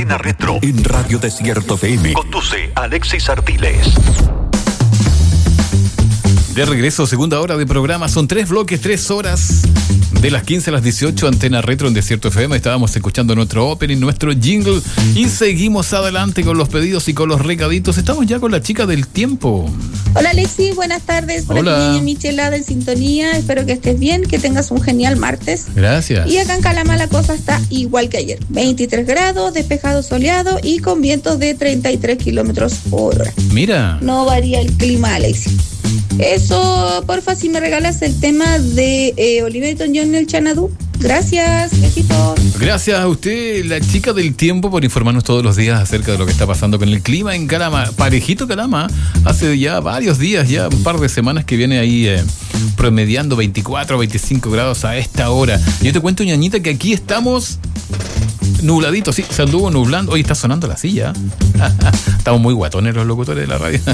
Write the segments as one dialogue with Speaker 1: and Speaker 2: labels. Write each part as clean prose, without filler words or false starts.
Speaker 1: Antena Retro
Speaker 2: en Radio Desierto FM.
Speaker 1: Conduce Alexis Artiles.
Speaker 3: De regreso, segunda hora de programa. Son 3 bloques, 3 horas. De las 15 a las 18, Antena Retro en Desierto FM. Estábamos escuchando nuestro opening, nuestro jingle. Y seguimos adelante con los pedidos y con los recaditos. Estamos ya con la chica del tiempo.
Speaker 4: Hola Alexis, buenas tardes. Por
Speaker 3: Hola.
Speaker 4: aquí niña Michelada en sintonía. Espero que estés bien, que tengas un genial martes.
Speaker 3: Gracias.
Speaker 4: Y acá en Calama la cosa está igual que ayer. 23 grados, despejado soleado y con vientos de 33 kilómetros por hora.
Speaker 3: Mira.
Speaker 4: No varía el clima, Alexis. Eso, porfa, si me regalas el tema de Oliver Newton-John, el Xanadu. Gracias, besitos.
Speaker 3: Gracias a usted, la chica del tiempo, por informarnos todos los días acerca de lo que está pasando con el clima en Calama. Parejito Calama, hace ya varios días, ya un par de semanas que viene ahí promediando 24 o 25 grados a esta hora. Yo te cuento, ñañita, que aquí estamos nubladito, sí, se anduvo nublando. Hoy está sonando la silla. Estamos muy guatones los locutores de la radio.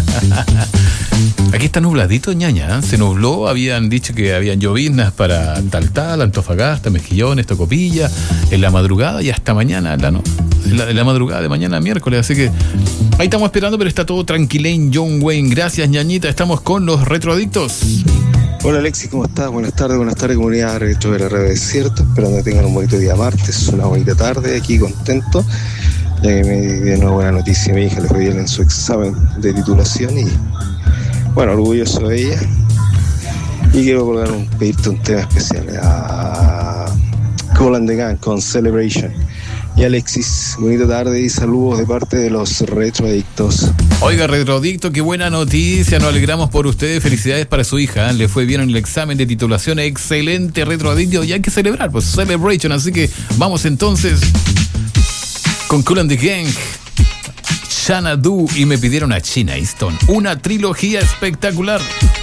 Speaker 3: Aquí está nubladito, ñaña. Se nubló, habían dicho que habían lloviznas para Taltal, Antofagasta, Mejillones, Tocopilla, en la madrugada y hasta mañana, en la madrugada de mañana miércoles. Así que ahí estamos esperando, pero está todo tranquilén, John Wayne. Gracias, ñañita. Estamos con los retroadictos.
Speaker 5: Hola Alexis, ¿cómo estás? Buenas tardes comunidad retro de la Radio Desierto. Esperando que tengan un bonito día martes, una bonita tarde, aquí contento. Ya que me dio una buena noticia, mi hija le fue bien en su examen de titulación y bueno, orgulloso de ella. Y quiero pedirte un tema especial a Kool and the Gang con Celebration. Y Alexis, bonita tarde y saludos de parte de los retroadictos.
Speaker 3: Oiga, retroadicto, qué buena noticia, nos alegramos por ustedes, felicidades para su hija, le fue bien en el examen de titulación, excelente retroadicto, y hay que celebrar, pues Celebration, así que vamos entonces con Kool and the Gang, Xanadu, y me pidieron a China Easton, una trilogía espectacular.